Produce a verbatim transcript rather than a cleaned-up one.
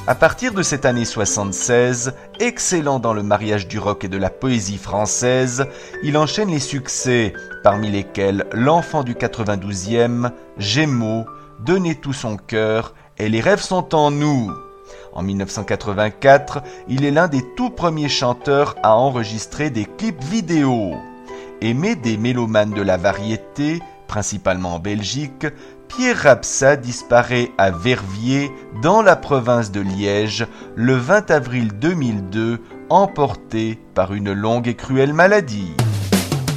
À partir de cette année soixante-seize, excellent dans le mariage du rock et de la poésie française, il enchaîne les succès, parmi lesquels L'Enfant du quatre-vingt-douzième, Gémeaux, Donner tout son cœur et Les rêves sont en nous. En dix-neuf cent quatre-vingt-quatre, il est l'un des tout premiers chanteurs à enregistrer des clips vidéo. Aimé des mélomanes de la variété, principalement en Belgique, Pierre Rapsa disparaît à Verviers, dans la province de Liège, le vingt avril deux mille deux, emporté par une longue et cruelle maladie.